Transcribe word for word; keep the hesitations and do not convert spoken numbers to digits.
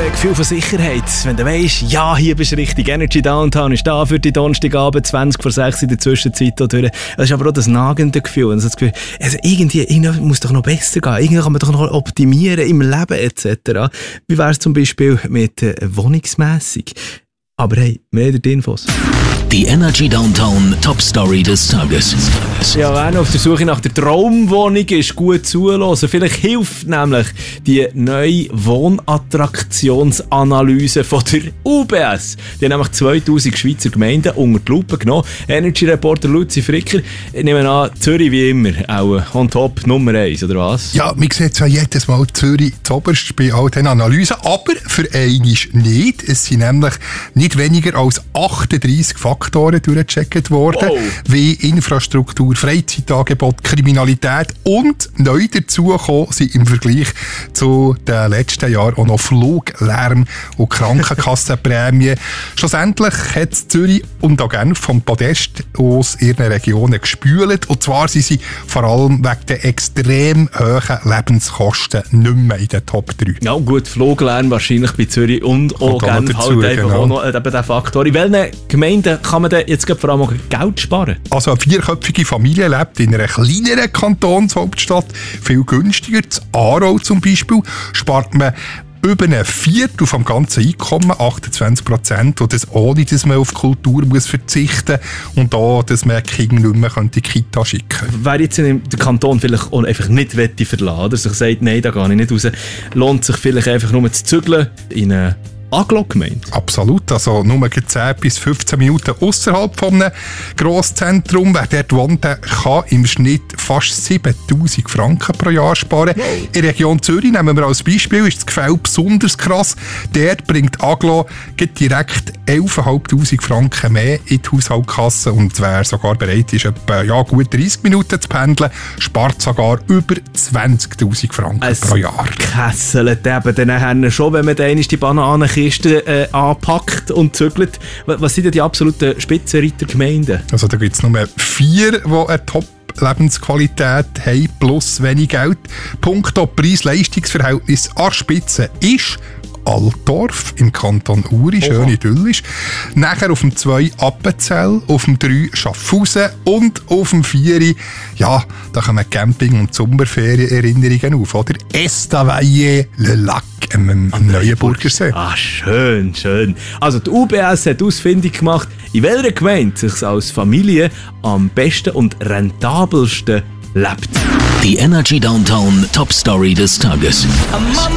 Gefühl von Sicherheit, wenn du weisst, ja, hier bist du richtig. Energy Downtown ist da für die Donnerstagabend, zwanzig vor sechs in der Zwischenzeit. Durch. Das ist aber auch das nagende Gefühl. Also das Gefühl, also irgendwie, irgendwie muss doch noch besser gehen. Irgendwie kann man doch noch optimieren im Leben et cetera. Wie wäre es zum Beispiel mit äh, wohnungsmässig? Aber hey, mehr die Infos. Die Energy Downtown Top Story des Tages. Ja, wer noch auf der Suche nach der Traumwohnung ist, gut zuhören. Vielleicht hilft nämlich die neue Wohnattraktionsanalyse von der U B S. Die haben nämlich zweitausend Schweizer Gemeinden unter die Lupe genommen. Energy-Reporter Luzi Fricker, ich nehme an, Zürich wie immer, auch on top Nummer eins, oder was? Ja, man sieht zwar jedes Mal Zürich zuoberst bei all diesen Analysen, aber für einmal nicht. Es sind nämlich nicht weniger als achtunddreissig Faktoren durchgecheckt worden, wow. wie Infrastruktur, Freizeitangebot, Kriminalität und neu dazugekommen sind im Vergleich zu den letzten Jahren auch noch Fluglärm und Krankenkassenprämien. Schlussendlich hat Zürich und auch Genf vom Podest aus ihren Regionen gespült, und zwar sind sie vor allem wegen der extrem hohen Lebenskosten nicht mehr in den Top drei. Ja gut, Fluglärm wahrscheinlich bei Zürich und auch Genf halt einfach genau. auch noch eben der Faktor. In welchen Gemeinden kann man denn jetzt vor allem auch Geld sparen? Also eine vierköpfige Familie lebt in einer kleineren Kantonshauptstadt viel günstiger. In Aarau zum Beispiel spart man über ein Viertel vom ganzen Einkommen, achtundzwanzig Prozent, und das ohne, dass man auf Kultur muss verzichten und da, dass man Kinder nicht mehr in die Kita schicken könnte. Wer jetzt den Kanton vielleicht auch einfach nicht verlassen will, oder sich sagt, nein, da gehe ich nicht raus, lohnt sich vielleicht einfach nur zu zügeln in eine Aglo-Gemeinde? Absolut, also nur zehn bis fünfzehn Minuten ausserhalb von einem Grosszentrum. Wer dort wohnt, kann im Schnitt fast siebentausend Franken pro Jahr sparen. Wow. In der Region Zürich, nehmen wir als Beispiel, ist das Gefälle besonders krass. Dort bringt Aglo direkt elftausendfünfhundert Franken mehr in die Haushaltskasse, und wer sogar bereit ist, etwa ja, gut dreißig Minuten zu pendeln, spart sogar über zwanzigtausend Franken es pro Jahr. Kesselt eben dann schon, wenn man dann die Bananen Kiste äh, anpackt und zügelt. Was sind denn die absoluten Spitzenreitergemeinden? Also da gibt es nur vier, die eine Top-Lebensqualität haben, plus wenig Geld. Punkto Preis-Leistungs-Verhältnis an Spitze ist Altdorf im Kanton Uri, schön idyllisch. Nachher auf dem zwei Appenzell, auf dem drei Schaffhausen und auf dem vier, ja, da kommen Camping- und Sommerferien-Erinnerungen auf, oder? Estavayer Le Lac am, am Neuenburgersee. Ah, schön, schön. Also die U B S hat ausfindig gemacht, in welcher Gemeinde sich als Familie am besten und rentabelsten lebt. Die Energy Downtown Top Story des Tages.